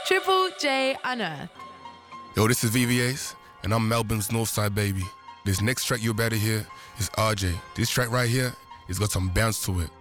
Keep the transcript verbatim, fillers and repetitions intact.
Triple J Unearthed. Yo, this is V V Ace, and I'm Melbourne's Northside baby. This next track you're about to hear is R J. This track right here has got some bounce to it.